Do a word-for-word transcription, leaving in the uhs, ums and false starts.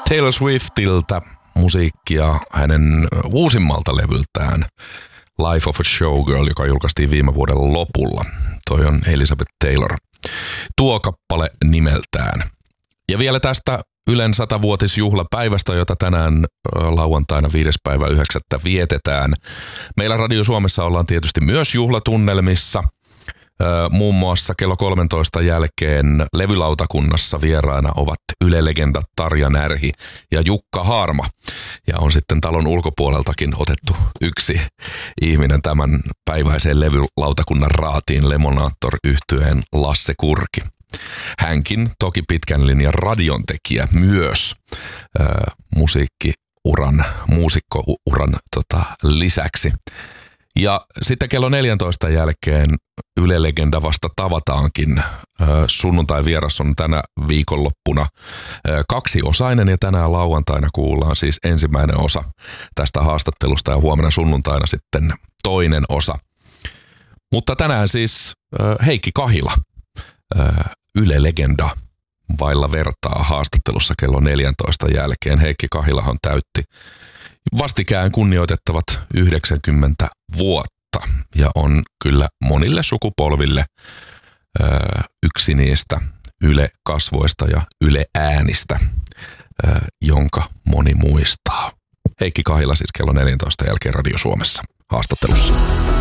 Taylor Swiftiltä musiikkia hänen uusimmalta levyltään Life of a Showgirl, joka julkaistiin viime vuoden lopulla. Toi on Elizabeth Taylor. Tuo kappale nimeltään. Ja vielä tästä Ylen satavuotisjuhlapäivästä, jota tänään lauantaina viides päivä yhdeksättä vietetään. Meillä Radio Suomessa ollaan tietysti myös juhlatunnelmissa. Muun muassa kello kolmentoista jälkeen levylautakunnassa vieraana ovat Yle-legendat Tarja Närhi ja Jukka Haarma. Ja on sitten talon ulkopuoleltakin otettu yksi ihminen tämän päiväiseen levylautakunnan raatiin, Lemonator-yhtyeen Lasse Kurki. Hänkin toki pitkän linjan radiontekijä myös äh, musiikkiuran, muusikkouran tota, lisäksi. Ja sitten kello neljäntoista jälkeen Yle-legenda vasta tavataankin. Sunnuntai vieras on tänä viikonloppuna kaksiosainen ja tänään lauantaina kuullaan siis ensimmäinen osa tästä haastattelusta ja huomenna sunnuntaina sitten toinen osa. Mutta tänään siis Heikki Kahila, Yle-legenda vailla vertaa haastattelussa kello neljäntoista jälkeen. Heikki Kahilahan täytti vastikään kunnioitettavat yhdeksänkymmentä vuotta ja on kyllä monille sukupolville ö, yksi niistä Yle-kasvoista ja Yle-äänistä, ö, jonka moni muistaa. Heikki Kahila siis kello neljäntoista jälkeen Radio Suomessa haastattelussa.